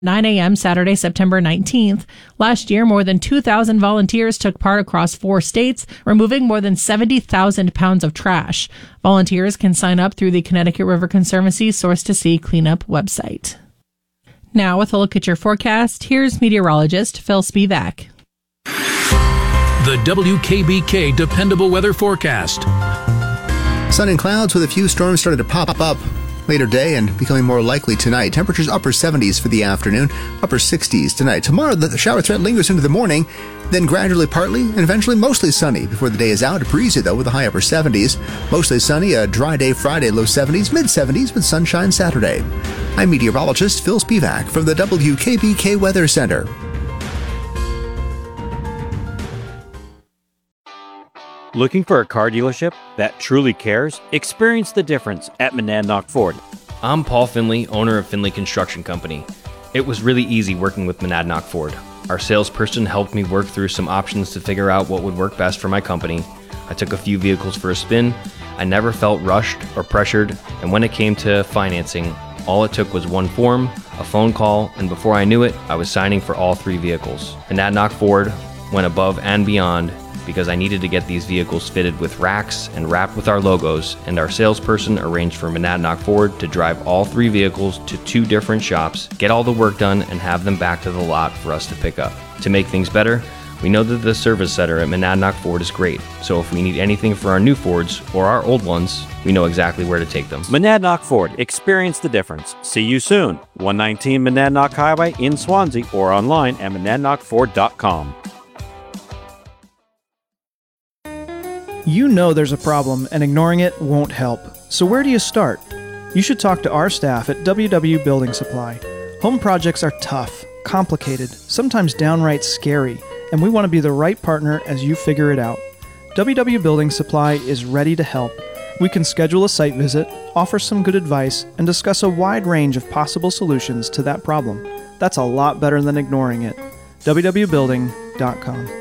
9 a.m. Saturday, September 19th. Last year, more than 2,000 volunteers took part across 4 states, removing more than 70,000 pounds of trash. Volunteers can sign up through the Connecticut River Conservancy Source to Sea Cleanup website. Now, with a look at your forecast, here's meteorologist Phil Spivak. The WKBK Dependable Weather Forecast. Sun and clouds with a few storms started to pop up later day and becoming more likely tonight. Temperatures upper 70s for the afternoon, upper 60s tonight. Tomorrow, the shower threat lingers into the morning, then gradually partly and eventually mostly sunny before the day is out. Breezy, though, with a high upper 70s. Mostly sunny, a dry day Friday, low 70s, mid 70s with sunshine Saturday. I'm meteorologist Phil Spivak from the WKBK Weather Center. Looking for a car dealership that truly cares? Experience the difference at Monadnock Ford. I'm Paul Finley, owner of Finley Construction Company. It was really easy working with Monadnock Ford. Our salesperson helped me work through some options to figure out what would work best for my company. I took a few vehicles for a spin. I never felt rushed or pressured, and when it came to financing, all it took was one form, a phone call, and before I knew it, I was signing for all 3 vehicles. Monadnock Ford went above and beyond because I needed to get these vehicles fitted with racks and wrapped with our logos, and our salesperson arranged for Monadnock Ford to drive all 3 vehicles to 2 different shops, get all the work done, and have them back to the lot for us to pick up. To make things better, we know that the service center at Monadnock Ford is great, so if we need anything for our new Fords or our old ones, we know exactly where to take them. Monadnock Ford. Experience the difference. See you soon. 119 Monadnock Highway in Swansea or online at monadnockford.com. You know there's a problem, and ignoring it won't help. So where do you start? You should talk to our staff at WW Building Supply. Home projects are tough, complicated, sometimes downright scary, and we want to be the right partner as you figure it out. WW Building Supply is ready to help. We can schedule a site visit, offer some good advice, and discuss a wide range of possible solutions to that problem. That's a lot better than ignoring it. www.building.com.